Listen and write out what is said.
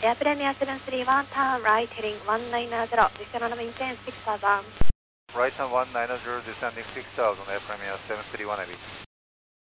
Air Premier 731, turn right heading 190, descend and maintain 6000. Right on 190, descending 6000, Air Premier 731 heavy.